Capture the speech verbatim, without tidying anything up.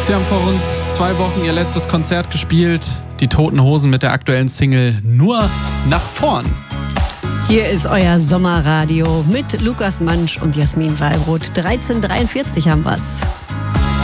Sie haben vor rund zwei Wochen ihr letztes Konzert gespielt. Die Toten Hosen mit der aktuellen Single Nur nach vorn. Hier ist euer Sommerradio mit Lukas Mansch und Jasmin Wallbrot. dreizehn Uhr dreiundvierzig haben wir's.